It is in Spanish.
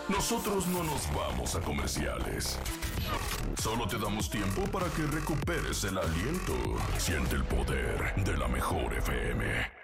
Nosotros no nos vamos a comerciales. Solo te damos tiempo para que recuperes el aliento. Siente el poder de la mejor FM.